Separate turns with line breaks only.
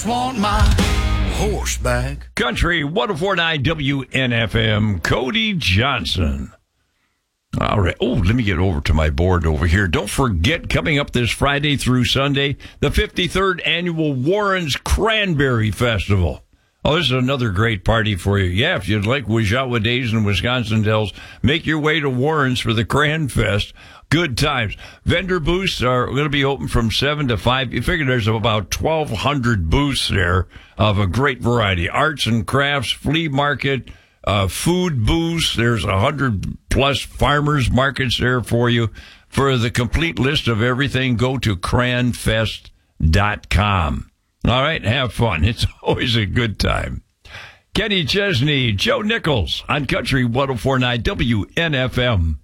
just want my horse back.
Country 104.9 WNFM, Cody Johnson. All right. Oh, let me get over to my board over here. Don't forget, coming up this Friday through Sunday, the 53rd Annual Warren's Cranberry Festival. Oh, this is another great party for you. Yeah, if you'd like Wishawa Days and Wisconsin Dells, make your way to Warren's for the Cran Fest. Good times. Vendor booths are going to be open from 7 to 5. You figure there's about 1,200 booths there of a great variety. Arts and crafts, flea market, food booths. There's 100-plus farmers markets there for you. For the complete list of everything, go to cranfest.com. All right, have fun. It's always a good time. Kenny Chesney, Joe Nichols on Country 104.9 WNFM.